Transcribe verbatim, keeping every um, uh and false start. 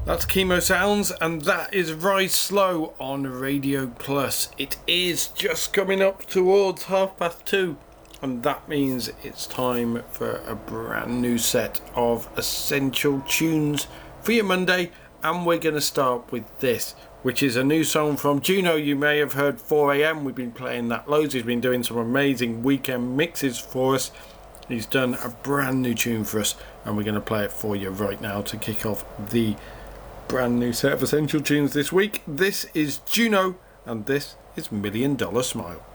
That's Chemo Sounds, and that is Rise Slow on Radio Plus. It is just coming up towards half past two, and that means it's time for a brand new set of essential tunes for your Monday, and we're going to start with this, which is a new song from Juno. You may have heard four a m. We've been playing that loads. He's been doing some amazing weekend mixes for us. He's done a brand new tune for us, and we're going to play it for you right now to kick off the brand new set of essential tunes this week. This is Juno, and this is Million Dollar Smile.